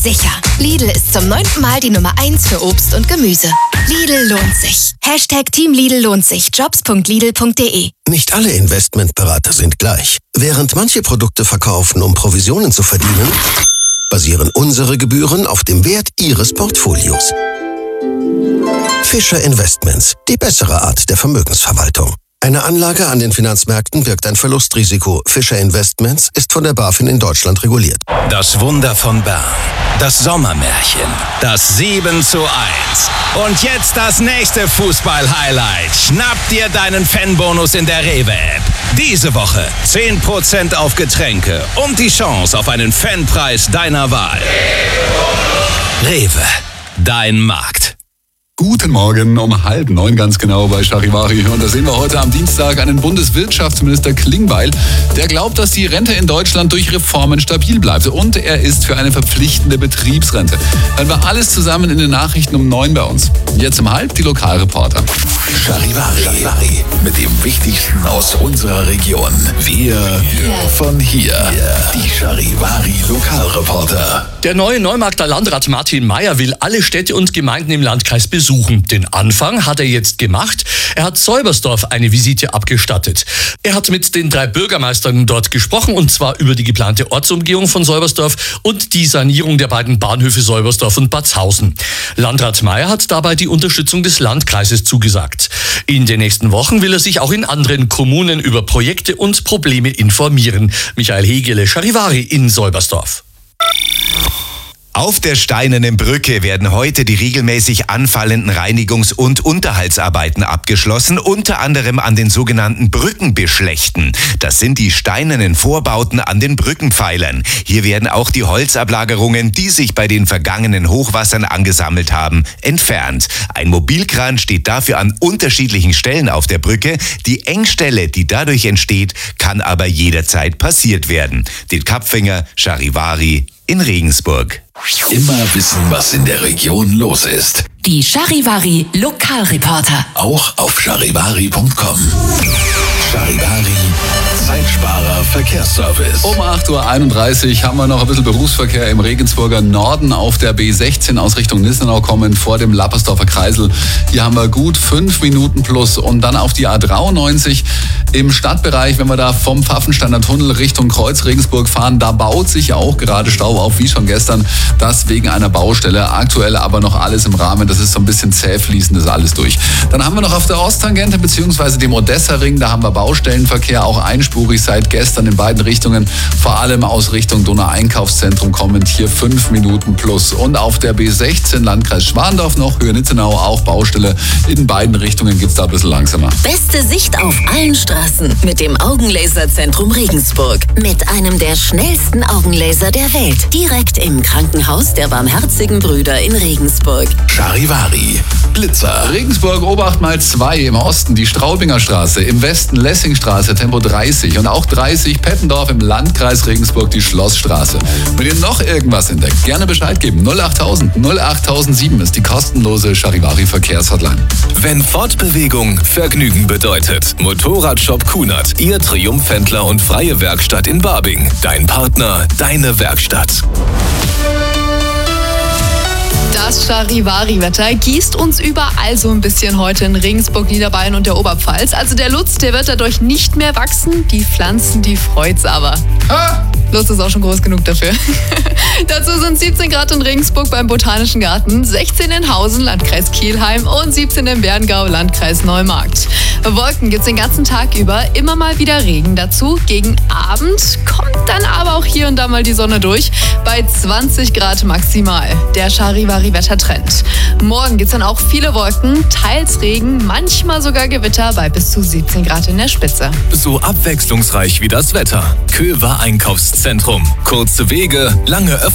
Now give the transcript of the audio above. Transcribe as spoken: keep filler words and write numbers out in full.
Sicher, Lidl ist zum neunten Mal die Nummer eins für Obst und Gemüse. Lidl lohnt sich. Hashtag Team Lidl lohnt sich. Jobs punkt lidl punkt de. Nicht alle Investmentberater sind gleich. Während manche Produkte verkaufen, um Provisionen zu verdienen, basieren unsere Gebühren auf dem Wert Ihres Portfolios. Fischer Investments, die bessere Art der Vermögensverwaltung. Eine Anlage an den Finanzmärkten birgt ein Verlustrisiko. Fischer Investments ist von der BaFin in Deutschland reguliert. Das Wunder von Bern. Das Sommermärchen. Das sieben zu eins. Und jetzt das nächste Fußball-Highlight. Schnapp dir deinen Fanbonus in der Rewe-App. Diese Woche zehn Prozent auf Getränke und die Chance auf einen Fanpreis deiner Wahl. Rewe, dein Markt. Guten Morgen, um halb neun ganz genau bei Charivari. Und da sehen wir heute am Dienstag einen Bundeswirtschaftsminister Klingbeil, der glaubt, dass die Rente in Deutschland durch Reformen stabil bleibt. Und er ist für eine verpflichtende Betriebsrente. Dann war alles zusammen in den Nachrichten um neun bei uns. Jetzt um halb die Lokalreporter. Charivari, Charivari mit dem Wichtigsten aus unserer Region. Wir von hier. Die Charivari Lokalreporter. Der neue Neumarkter Landrat Martin Mayer will alle Städte und Gemeinden im Landkreis besuchen. Den Anfang hat er jetzt gemacht. Er hat Seubersdorf eine Visite abgestattet. Er hat mit den drei Bürgermeistern dort gesprochen, und zwar über die geplante Ortsumgehung von Seubersdorf und die Sanierung der beiden Bahnhöfe Seubersdorf und Batshausen. Landrat Mayer hat dabei die Unterstützung des Landkreises zugesagt. In den nächsten Wochen will er sich auch in anderen Kommunen über Projekte und Probleme informieren. Michael Hegele, Charivari in Seubersdorf. Auf der Steinernen Brücke werden heute die regelmäßig anfallenden Reinigungs- und Unterhaltsarbeiten abgeschlossen, unter anderem an den sogenannten Brückenbeschlechten. Das sind die steinernen Vorbauten an den Brückenpfeilern. Hier werden auch die Holzablagerungen, die sich bei den vergangenen Hochwassern angesammelt haben, entfernt. Ein Mobilkran steht dafür an unterschiedlichen Stellen auf der Brücke. Die Engstelle, die dadurch entsteht, kann aber jederzeit passiert werden. Den Kapfinger, Charivari in Regensburg. Immer wissen, was in der Region los ist. Die Charivari Lokalreporter. Auch auf charivari punkt com. Charivari, Zeitsparer Verkehrsservice. Um acht Uhr einunddreißig haben wir noch ein bisschen Berufsverkehr im Regensburger Norden auf der B sechzehn aus Richtung Nissenau kommen vor dem Lappersdorfer Kreisel. Hier haben wir gut fünf Minuten plus. Und dann auf die A dreiundneunzig im Stadtbereich, wenn wir da vom Pfaffensteiner Tunnel Richtung Kreuz Regensburg fahren, da baut sich auch gerade Stau auf, wie schon gestern. Das wegen einer Baustelle. Aktuell aber noch alles im Rahmen. Das ist so ein bisschen zäh fließend, das ist alles durch. Dann haben wir noch auf der Osttangente bzw. dem Odessa-Ring, da haben wir Baustellenverkehr, auch einspurig seit gestern in beiden Richtungen. Vor allem aus Richtung Donau-Einkaufszentrum kommend hier fünf Minuten plus. Und auf der B sechzehn Landkreis Schwandorf noch, Höhe-Nitzenau, auch Baustelle. In beiden Richtungen gibt es da ein bisschen langsamer. Beste Sicht auf allen Straßen mit dem Augenlaserzentrum Regensburg. Mit einem der schnellsten Augenlaser der Welt. Direkt im Krankenhaus der Barmherzigen Brüder in Regensburg. Charivari, Blitzer. Regensburg Obacht mal zwei im Osten, die Straubinger Straße, im Westen Lessingstraße, Tempo dreißig und auch dreißig Pettendorf im Landkreis Regensburg, die Schlossstraße. Wenn ihr noch irgendwas entdeckt, gerne Bescheid geben. null achttausend null achttausendsieben ist die kostenlose Charivari Verkehrshotline. Wenn Fortbewegung Vergnügen bedeutet. Motorradshop Kunert, Ihr Triumphhändler und freie Werkstatt in Babing. Dein Partner, deine Werkstatt. Das Charivari-Wetter gießt uns überall so ein bisschen heute in Regensburg, Niederbayern und der Oberpfalz. Also der Lutz, der wird dadurch nicht mehr wachsen. Die Pflanzen, die freut's aber. Ah. Lutz ist auch schon groß genug dafür. Dazu sind siebzehn Grad in Regensburg beim Botanischen Garten, sechzehn in Hausen, Landkreis Kelheim und siebzehn in Berngau, Landkreis Neumarkt. Wolken gibt's den ganzen Tag über, immer mal wieder Regen dazu. Gegen Abend kommt dann aber auch hier und da mal die Sonne durch, bei zwanzig Grad maximal. Der Charivari-Wettertrend. Morgen gibt's dann auch viele Wolken, teils Regen, manchmal sogar Gewitter bei bis zu siebzehn Grad in der Spitze. So abwechslungsreich wie das Wetter. Köver Einkaufszentrum. Kurze Wege, lange Öffnungen.